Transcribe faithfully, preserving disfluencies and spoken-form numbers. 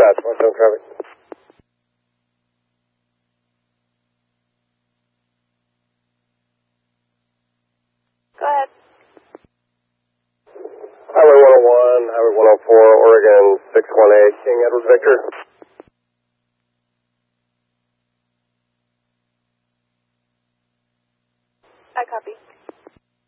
dispatch, one seven traffic. Go ahead. Highway one oh one, Highway one oh four, Oregon six one eight, King Edward Victor. I copy.